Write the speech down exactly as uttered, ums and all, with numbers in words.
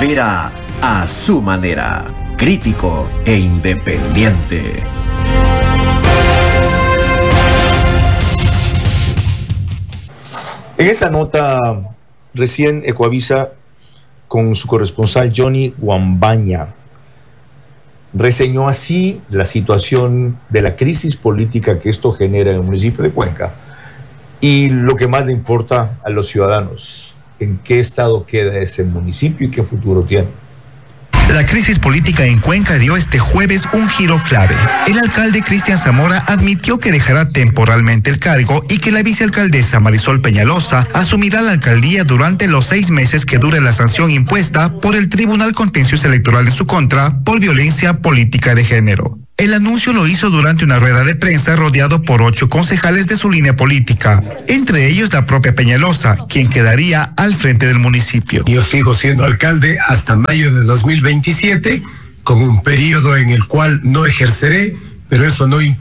Vera a su manera, crítico e independiente. En esta nota, recién Ecoavisa, con su corresponsal Johnny Guambaña, reseñó así la situación de la crisis política que esto genera en el municipio de Cuenca y lo que más le importa a los ciudadanos, en qué estado queda ese municipio y qué futuro tiene. La crisis política en Cuenca dio este jueves un giro clave. El alcalde Cristian Zamora admitió que dejará temporalmente el cargo y que la vicealcaldesa Marisol Peñalosa asumirá la alcaldía durante los seis meses que dure la sanción impuesta por el Tribunal Contencioso Electoral en su contra por violencia política de género. El anuncio lo hizo durante una rueda de prensa rodeado por ocho concejales de su línea política, entre ellos la propia Peñalosa, quien quedaría al frente del municipio. Yo sigo siendo alcalde hasta mayo de dos mil veintisiete, con un periodo en el cual no ejerceré, pero eso no impide